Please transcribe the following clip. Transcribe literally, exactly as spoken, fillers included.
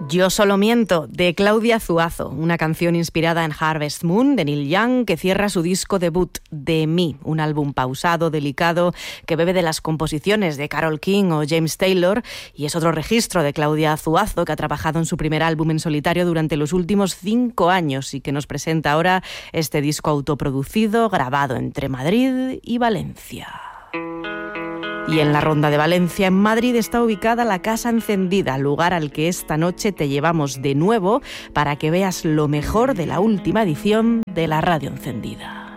Yo solo miento, de Claudia Zuazo, una canción inspirada en Harvest Moon de Neil Young, que cierra su disco debut De mí, un álbum pausado, delicado, que bebe de las composiciones de Carole King o James Taylor, y es otro registro de Claudia Zuazo, que ha trabajado en su primer álbum en solitario durante los últimos cinco años y que nos presenta ahora este disco autoproducido, grabado entre Madrid y Valencia. Y en la Ronda de Valencia, en Madrid, está ubicada la Casa Encendida, lugar al que esta noche te llevamos de nuevo para que veas lo mejor de la última edición de la Radio Encendida.